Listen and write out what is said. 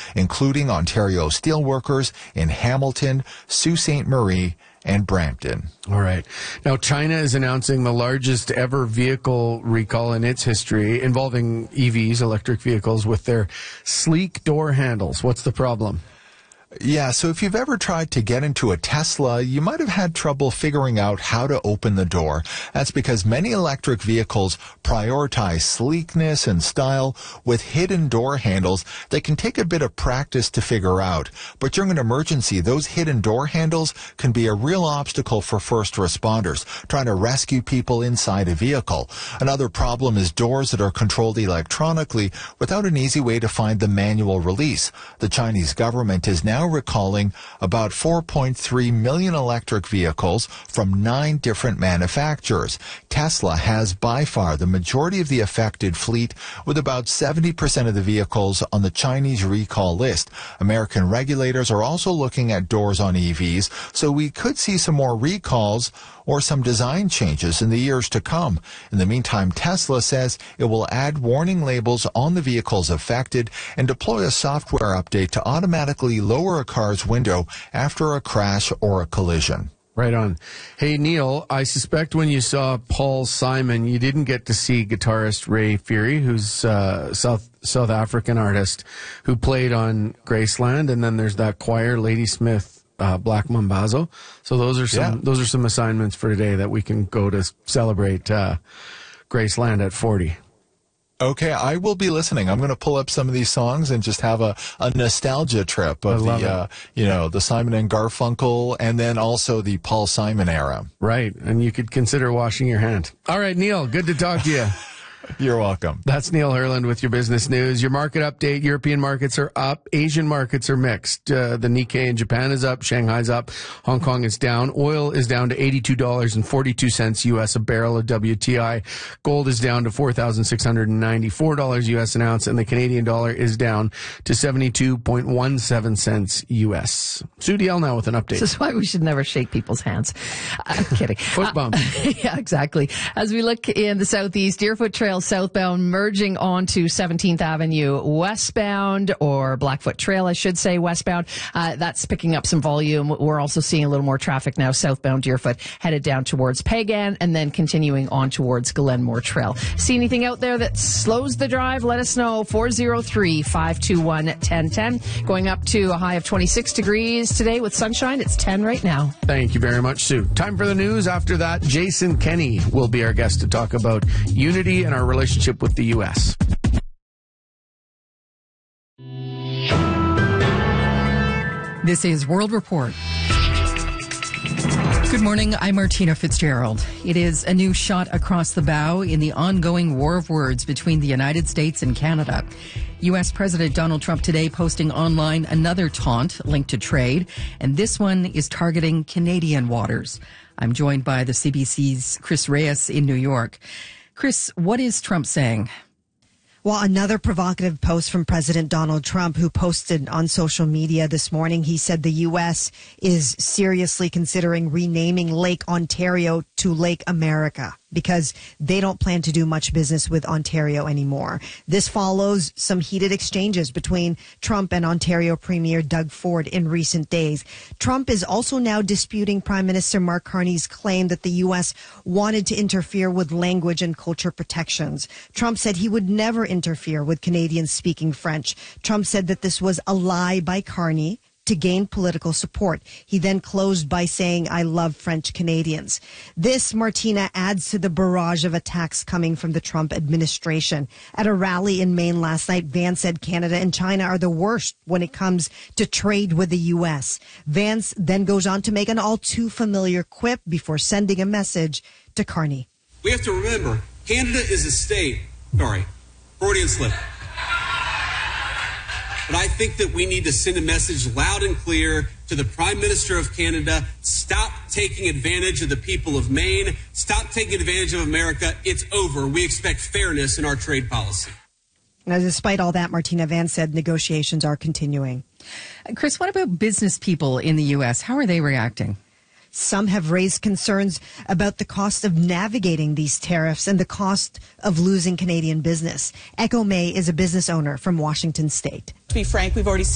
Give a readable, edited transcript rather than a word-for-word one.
including Ontario steelworkers in Hamilton, Sault Ste. Marie, and Brampton. All right. Now, China is announcing the largest ever vehicle recall in its history involving EVs, electric vehicles, with their sleek door handles. What's the problem? Yeah, so if you've ever tried to get into a Tesla, you might have had trouble figuring out how to open the door. That's because many electric vehicles prioritize sleekness and style with hidden door handles that can take a bit of practice to figure out. But during an emergency, those hidden door handles can be a real obstacle for first responders trying to rescue people inside a vehicle. Another problem is doors that are controlled electronically without an easy way to find the manual release. The Chinese government is now recalling about 4.3 million electric vehicles from 9 different manufacturers. Tesla has by far the majority of the affected fleet, with about 70% of the vehicles on the Chinese recall list. American regulators are also looking at doors on EVs, so we could see some more recalls or some design changes in the years to come. In the meantime, Tesla says it will add warning labels on the vehicles affected and deploy a software update to automatically lower a car's window after a crash or a collision. Right on. Hey, Neil, I suspect when you saw Paul Simon, you didn't get to see guitarist Ray Fury, who's South African artist who played on Graceland, and then there's that choir, Ladysmith Black Mambazo. So those are some assignments for today that we can go to celebrate Graceland at 40. Okay, I will be listening. I'm going to pull up some of these songs and just have a nostalgia trip of the Simon and Garfunkel and then also the Paul Simon era. Right, and you could consider washing your hand. All right, Neil, good to talk to you. You're welcome. That's Neil Herland with your business news. Your market update. European markets are up. Asian markets are mixed. The Nikkei in Japan is up. Shanghai's up. Hong Kong is down. Oil is down to $82.42 U.S. a barrel of WTI. Gold is down to $4,694 U.S. an ounce, and the Canadian dollar is down to 72.17 cents U.S. Sue DL now with an update. This is why we should never shake people's hands. I'm kidding. Foot bump. Yeah, exactly. As we look in the southeast, Deerfoot Trail southbound merging onto 17th Avenue westbound, or Blackfoot Trail, I should say, westbound. That's picking up some volume. We're also seeing a little more traffic now southbound Deerfoot, headed down towards Pagan and then continuing on towards Glenmore Trail. See anything out there that slows the drive? Let us know. 403-521-1010. Going up to a high of 26 degrees today with sunshine. It's 10 right now. Thank you very much, Sue. Time for the news. After that, Jason Kenney will be our guest to talk about unity and our relationship with the U.S. This is World Report. Good morning, I'm Martina Fitzgerald. It is a new shot across the bow in the ongoing war of words between the United States and Canada. U.S. President Donald Trump today posting online another taunt linked to trade, and this one is targeting Canadian waters. I'm joined by the CBC's Chris Reyes in New York. Chris, what is Trump saying? Well, another provocative post from President Donald Trump, who posted on social media this morning. He said the U.S. is seriously considering renaming Lake Ontario to Lake America because they don't plan to do much business with Ontario anymore. This follows some heated exchanges between Trump and Ontario Premier Doug Ford in recent days. Trump is also now disputing Prime Minister Mark Carney's claim that the U.S. wanted to interfere with language and culture protections. Trump said he would never interfere with Canadians speaking French. Trump said that this was a lie by Carney to gain political support. He then closed by saying, "I love French Canadians." This, Martina, adds to the barrage of attacks coming from the Trump administration. At a rally in Maine last night, Vance said Canada and China are the worst when it comes to trade with the U.S. Vance then goes on to make an all too familiar quip before sending a message to Carney. We have to remember, Canada is a state. Sorry, Freudian slip. But I think that we need to send a message loud and clear to the Prime Minister of Canada. Stop taking advantage of the people of Maine. Stop taking advantage of America. It's over. We expect fairness in our trade policy. Now, despite all that, Martina, Vance said negotiations are continuing. Chris, what about business people in the U.S.? How are they reacting? Some have raised concerns about the cost of navigating these tariffs and the cost of losing Canadian business. Echo May is a business owner from Washington State. To be frank, we've already